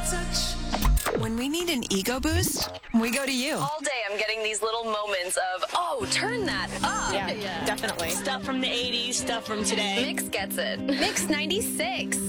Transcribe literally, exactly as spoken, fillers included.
When we need an ego boost, we go to you. All day I'm getting these little moments of, oh, turn that up. Yeah, yeah, definitely. Stuff from the eighties, stuff from today. Mix gets it. Mix ninety-six.